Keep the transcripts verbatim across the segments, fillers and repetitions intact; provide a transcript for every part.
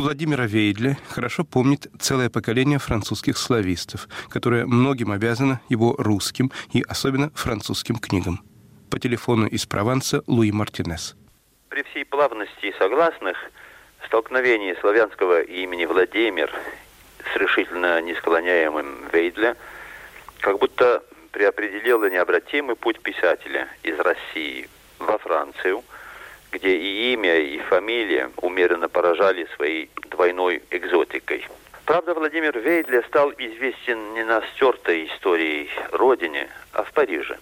Владимира Вейдля хорошо помнит целое поколение французских славистов, которое многим обязано его русским и особенно французским книгам. По телефону из Прованса Луи Мартинес. При всей плавности согласных столкновение славянского имени Владимир с решительно несклоняемым Вейдля как будто преопределило необратимый путь писателя из России во Францию, где и имя, и фамилия умеренно поражали своей двойной экзотикой. Правда, Владимир Вейдля стал известен не на стертой историей родине, а в Париже.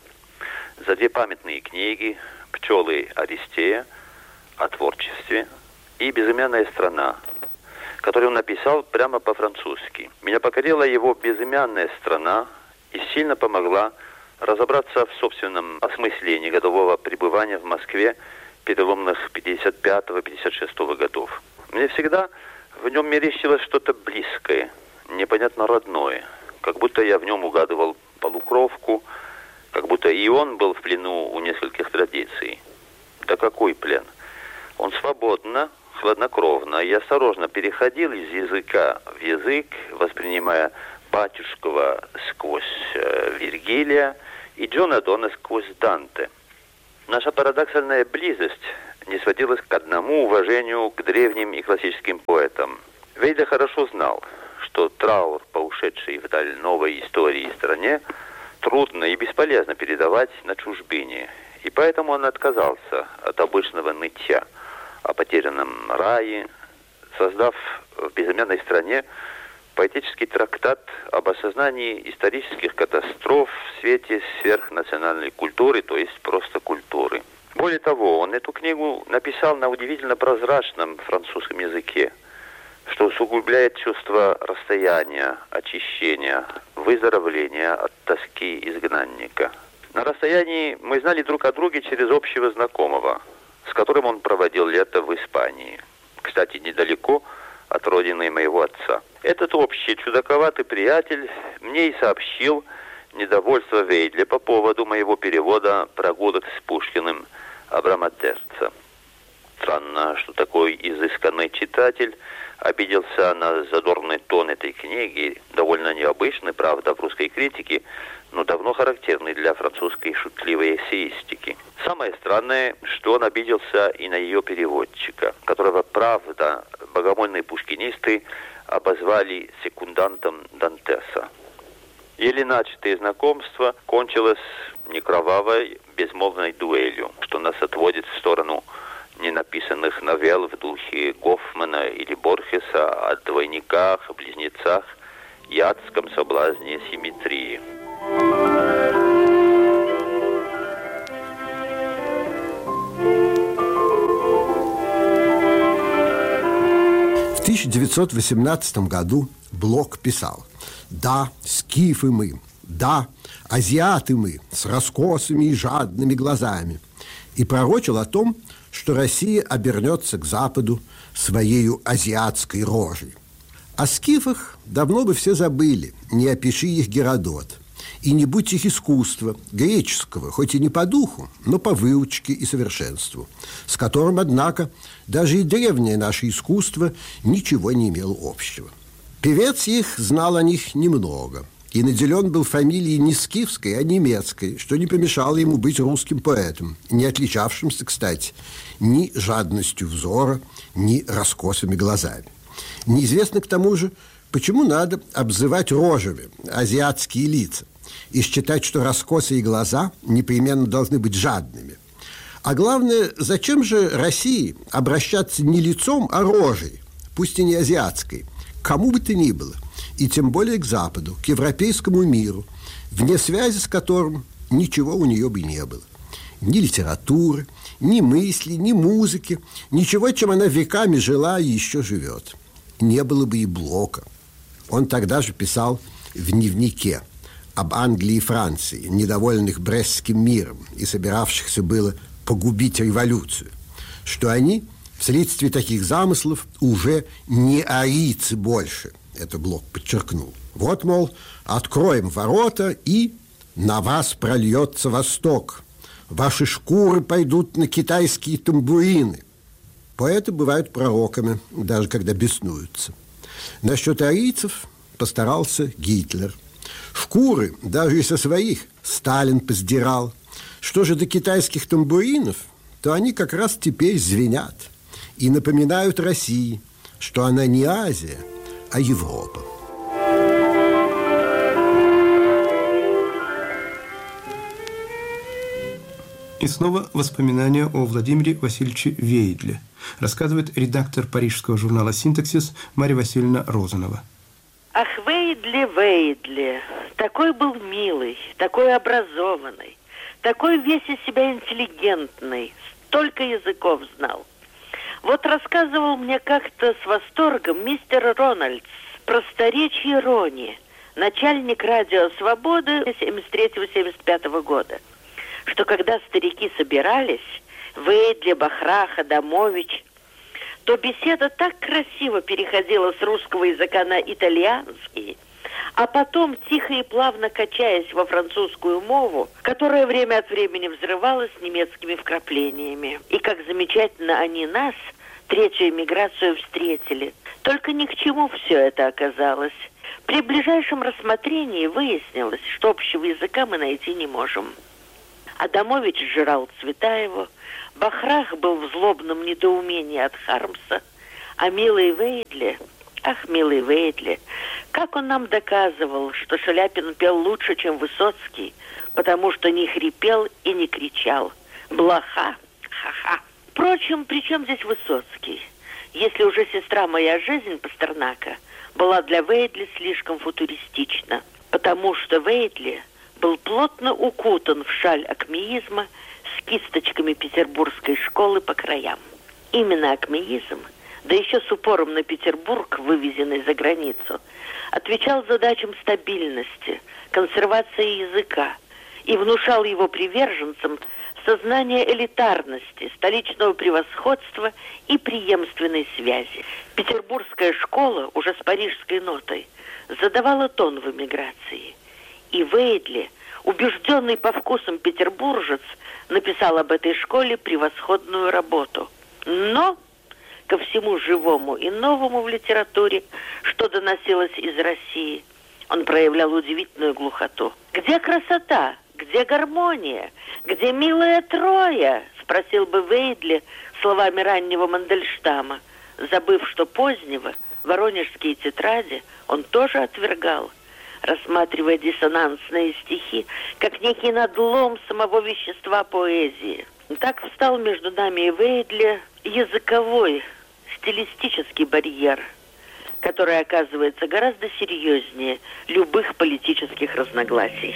За две памятные книги «Пчелы Аристея» о творчестве и «Безымянная страна», которую он написал прямо по-французски. Меня покорила его «Безымянная страна» и сильно помогла разобраться в собственном осмыслении годового пребывания в Москве переломных пятьдесят пятого — пятьдесят шестого годов. Мне всегда в нем мерещилось что-то близкое, непонятно родное, как будто я в нем угадывал полукровку, как будто и он был в плену у нескольких традиций. Да какой плен? Он свободно, хладнокровно и осторожно переходил из языка в язык, воспринимая Батюшкова сквозь э, Вергилия и Джона Дона сквозь Данте. Наша парадоксальная близость не сводилась к одному уважению к древним и классическим поэтам. Вейдля хорошо знал, что траур по ушедшей вдаль новой истории и стране трудно и бесполезно передавать на чужбине, и поэтому он отказался от обычного нытья о потерянном рае, создав в «Безымянной стране» поэтический трактат об осознании исторических катастроф в свете сверхнациональной культуры, то есть просто культуры. Более того, он эту книгу написал на удивительно прозрачном французском языке, что усугубляет чувство расстояния, очищения, выздоровления от тоски изгнанника. На расстоянии мы знали друг о друге через общего знакомого, с которым он проводил лето в Испании. Кстати, недалеко от родины моего отца. Этот общий чудаковатый приятель мне и сообщил недовольство Вейдля по поводу моего перевода прогулок с Пушкиным Абрама Терца. Странно, что такой изысканный читатель обиделся на задорный тон этой книги, довольно необычный, правда, в русской критике, но давно характерный для французской шутливой эссеистики. Самое странное, что он обиделся и на ее переводчика, которого, правда, богомольные пушкинисты обозвали секундантом Дантеса. Еле начатое знакомство кончилось не кровавой, безмолвной дуэлью, что нас отводит в сторону ненаписанных новелл в духе Гофмана или Борхеса о двойниках, близнецах и адском соблазне симметрии. В тысяча девятьсот восемнадцатом году Блок писал: «Да, скифы мы, да, азиаты мы, с раскосыми и жадными глазами», и пророчил о том, что Россия обернется к Западу своею азиатской рожей. О скифах давно бы все забыли, не опиши их Геродот. И не будь их искусства, греческого, хоть и не по духу, но по выучке и совершенству, с которым, однако, даже и древнее наше искусство ничего не имело общего. Певец их знал о них немного и наделен был фамилией не скифской, а немецкой, что не помешало ему быть русским поэтом, не отличавшимся, кстати, ни жадностью взора, ни раскосыми глазами. Неизвестно, к тому же, почему надо обзывать рожами азиатские лица и считать, что раскосые глаза непременно должны быть жадными. А главное, зачем же России обращаться не лицом, а рожей, пусть и не азиатской, к кому бы то ни было, и тем более к Западу, к европейскому миру, вне связи с которым ничего у нее бы не было. Ни литературы, ни мысли, ни музыки, ничего, чем она веками жила и еще живет. Не было бы и Блока. Он тогда же писал в дневнике об Англии и Франции, недовольных Брестским миром и собиравшихся было погубить революцию, что они вследствие таких замыслов уже не арийцы больше. Это Блок подчеркнул. Вот, мол, откроем ворота, и на вас прольется Восток. Ваши шкуры пойдут на китайские тамбурины. Поэты бывают пророками, даже когда беснуются. Насчет арийцев постарался Гитлер. Шкуры, даже и со своих, Сталин поздирал. Что же до китайских тамбуринов, то они как раз теперь звенят и напоминают России, что она не Азия, а Европа. И снова воспоминания о Владимире Васильевиче Вейдле, рассказывает редактор парижского журнала «Синтаксис» Марья Васильевна Розанова. Ах, Вейдле, Вейдле, такой был милый, такой образованный, такой весь из себя интеллигентный, столько языков знал. Вот рассказывал мне как-то с восторгом мистер Рональдс, просторечие Рони, начальник радио «Свободы» семьдесят третьего — семьдесят пятого года, что когда старики собирались, Вейдле, Бахрах, Адамович, то беседа так красиво переходила с русского языка на итальянский, а потом, тихо и плавно качаясь во французскую мову, которая время от времени взрывалась немецкими вкраплениями. И как замечательно они нас, третью эмиграцию, встретили. Только ни к чему все это оказалось. При ближайшем рассмотрении выяснилось, что общего языка мы найти не можем. Адамович сжирал Цветаеву, Бахрах был в злобном недоумении от Хармса, а милый Вейдле, ах, милый Вейдле, как он нам доказывал, что Шаляпин пел лучше, чем Высоцкий, потому что не хрипел и не кричал. Блоха, ха-ха. Впрочем, при чем здесь Высоцкий? Если уже «Сестра моя жизнь» Пастернака была для Вейдле слишком футуристична, потому что Вейдле был плотно укутан в шаль акмеизма с кисточками петербургской школы по краям. Именно акмеизм, да еще с упором на Петербург, вывезенный за границу, отвечал задачам стабильности, консервации языка и внушал его приверженцам сознание элитарности, столичного превосходства и преемственной связи. Петербургская школа, уже с парижской нотой, задавала тон в эмиграции. И Вейдле, убежденный по вкусам петербуржец, написал об этой школе превосходную работу. Но ко всему живому и новому в литературе, что доносилось из России, он проявлял удивительную глухоту. «Где красота? Где гармония? Где милая Троя?» — спросил бы Вейдле словами раннего Мандельштама, забыв, что позднего воронежские тетради он тоже отвергал, рассматривая диссонансные стихи как некий надлом самого вещества поэзии. Так встал между нами и Вейдле языковой, стилистический барьер, который оказывается гораздо серьезнее любых политических разногласий.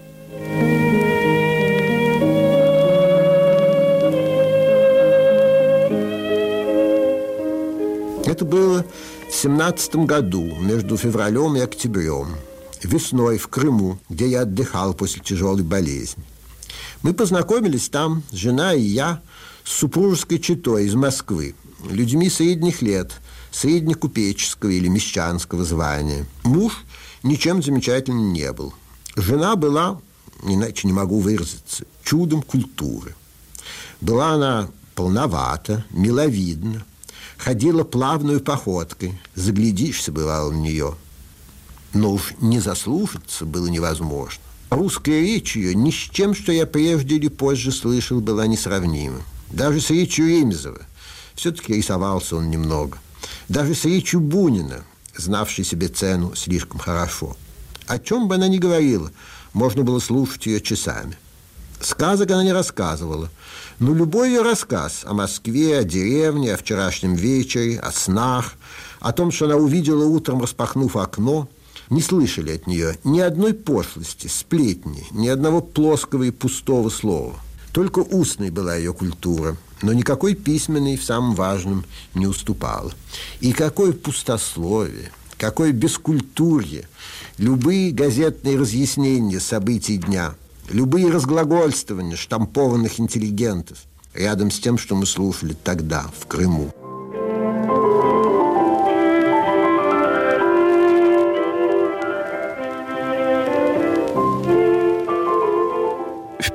Это было в семнадцатом году, между февралем и октябрем. Весной в Крыму, где я отдыхал после тяжелой болезни. Мы познакомились там, жена и я, с супружеской четой из Москвы, людьми средних лет, среднекупеческого или мещанского звания. Муж ничем замечательным не был. Жена была, иначе не могу выразиться, чудом культуры. Была она полновата, миловидна, ходила плавной походкой, заглядишься, бывало, в нее. Но уж не заслушаться было невозможно. Русская речь ее ни с чем, что я прежде или позже слышал, была несравнима. Даже с речью Ремезова. Все-таки рисовался он немного. Даже с речью Бунина, знавшей себе цену слишком хорошо. О чем бы она ни говорила, можно было слушать ее часами. Сказок она не рассказывала, но любой ее рассказ о Москве, о деревне, о вчерашнем вечере, о снах, о том, что она увидела утром, распахнув окно, не слышали от нее ни одной пошлости, сплетни, ни одного плоского и пустого слова. Только устной была ее культура, но никакой письменной в самом важном не уступала. И какое пустословие, какое бескультурье, любые газетные разъяснения событий дня, любые разглагольствования штампованных интеллигентов рядом с тем, что мы слушали тогда в Крыму.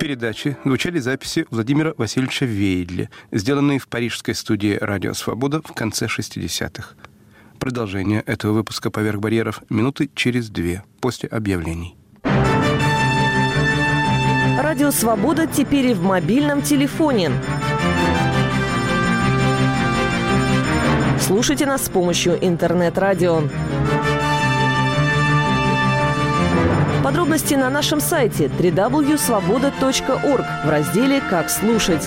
передаче звучали записи Владимира Васильевича Вейдля, сделанные в парижской студии «Радио Свобода» в конце шестидесятых. Продолжение этого выпуска «Поверх барьеров» минуты через две после объявлений. Радио «Свобода» теперь и в мобильном телефоне. Слушайте нас с помощью интернет-радио. Подробности на нашем сайте дабл ю дабл ю дабл ю точка свобода точка орг в разделе «Как слушать».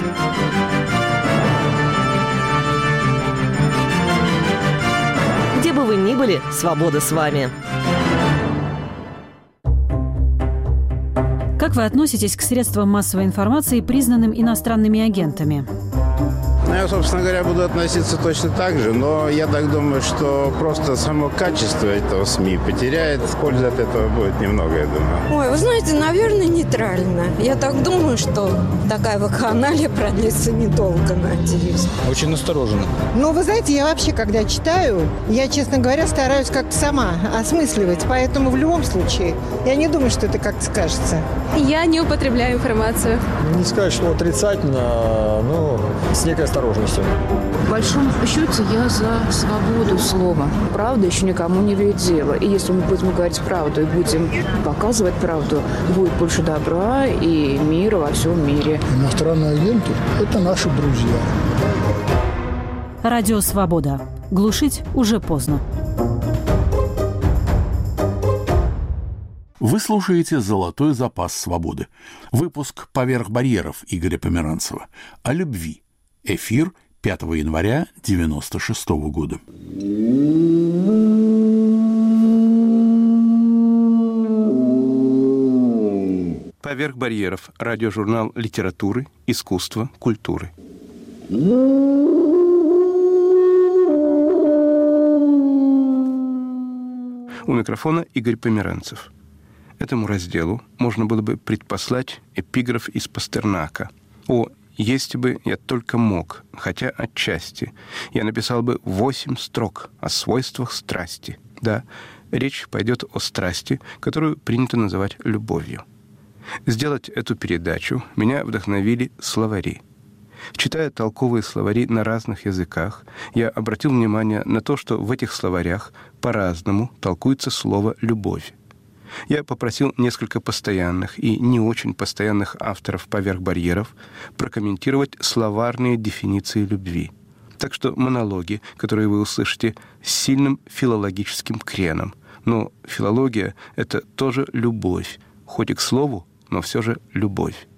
Где бы вы ни были, свобода с вами. Как вы относитесь к средствам массовой информации, признанным иностранными агентами? Я, собственно говоря, буду относиться точно так же, но я так думаю, что просто само качество этого СМИ потеряет. Пользы от этого будет немного, я думаю. Ой, вы знаете, наверное, нейтрально. Я так думаю, что такая вакханалия продлится недолго, надеюсь. Очень настороженно. Ну, вы знаете, я вообще, когда читаю, я, честно говоря, стараюсь как-то сама осмысливать. Поэтому в любом случае, я не думаю, что это как-то скажется. Я не употребляю информацию. Не сказать, что отрицательно, но с некой осторожностью. В большом счете я за свободу слова. Правда еще никому не имеет дела. И если мы будем говорить правду и будем показывать правду, будет больше добра и мира во всем мире. Иностранные агенты – это наши друзья. Радио «Свобода». Глушить уже поздно. Вы слушаете «Золотой запас свободы». Выпуск «Поверх барьеров» Игоря Померанцева о любви. Эфир пятого января девяносто шестого года. «Поверх барьеров» – радиожурнал литературы, искусства, культуры. У микрофона Игорь Померанцев. Этому разделу можно было бы предпослать эпиграф из Пастернака. О, если бы я только мог, хотя отчасти, я написал бы восемь строк о свойствах страсти. Да, речь пойдет о страсти, которую принято называть любовью. Сделать эту передачу меня вдохновили словари. Читая толковые словари на разных языках, я обратил внимание на то, что в этих словарях по-разному толкуется слово «любовь». Я попросил несколько постоянных и не очень постоянных авторов «Поверх барьеров» прокомментировать словарные дефиниции любви. Так что монологи, которые вы услышите, с сильным филологическим креном. Но филология — это тоже любовь, хоть и к слову, но все же любовь.